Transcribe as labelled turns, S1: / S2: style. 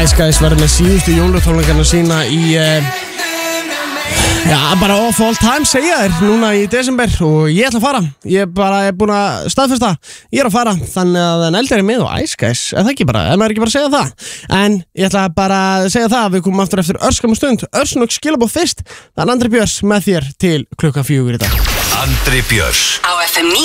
S1: Ice Guys verður með síðustu jólatónleikana sína í bara of all time segja þér núna í desember og ég ætla að fara. Ég bara er búin að staðfesta. Ég er að fara, þannig að en eldri er með og Ice Guys, það ekki bara, maður ekki bara að segja það. En ég ætla bara að segja það að við komum aftur eftir örskamma stund. Örsnögg skilaboð fyrst. Það er Andri Björns með þér til klukkan 4 í dag.
S2: Andri Björns á FM 9